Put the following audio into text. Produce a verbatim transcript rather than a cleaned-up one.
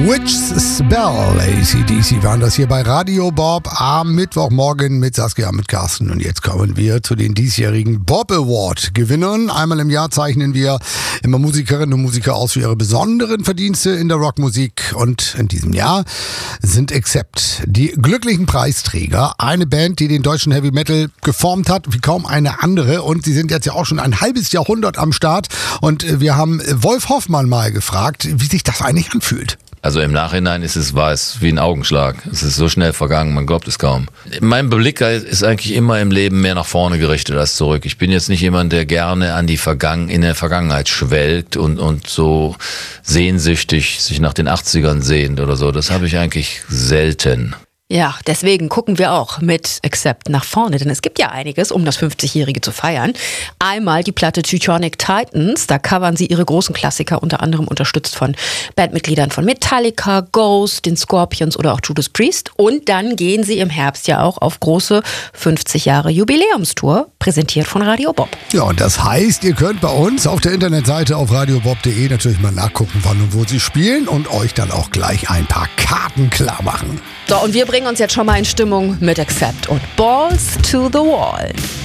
Witch's Spell, A C D C waren das hier bei Radio Bob am Mittwochmorgen mit Saskia, mit Carsten. Und jetzt kommen wir zu den diesjährigen Bob Award Gewinnern. Einmal im Jahr zeichnen wir immer Musikerinnen und Musiker aus für ihre besonderen Verdienste in der Rockmusik. Und in diesem Jahr sind Accept die glücklichen Preisträger. Eine Band, die den deutschen Heavy Metal geformt hat wie kaum eine andere. Und sie sind jetzt ja auch schon ein halbes Jahrhundert am Start. Und wir haben Wolf Hoffmann mal gefragt, wie sich das eigentlich anfühlt. Also im Nachhinein ist es weiß wie ein Augenschlag. Es ist so schnell vergangen, man glaubt es kaum. Mein Blick ist eigentlich immer im Leben mehr nach vorne gerichtet als zurück. Ich bin jetzt nicht jemand, der gerne an die Vergangen in der Vergangenheit schwelgt und, und so sehnsüchtig sich nach den achtzigern sehnt oder so. Das habe ich eigentlich selten. Ja, deswegen gucken wir auch mit Accept nach vorne, denn es gibt ja einiges, um das fünfzigjährige zu feiern. Einmal die Platte Teutonic Titans, da covern sie ihre großen Klassiker, unter anderem unterstützt von Bandmitgliedern von Metallica, Ghost, den Scorpions oder auch Judas Priest. Und dann gehen sie im Herbst ja auch auf große fünfzig Jahre Jubiläumstour, präsentiert von Radio Bob. Ja, und das heißt, ihr könnt bei uns auf der Internetseite auf radiobob punkt de natürlich mal nachgucken, wann und wo sie spielen und euch dann auch gleich ein paar Karten klar machen. So, und wir bringen uns jetzt schon mal in Stimmung mit Accept und Balls to the Wall.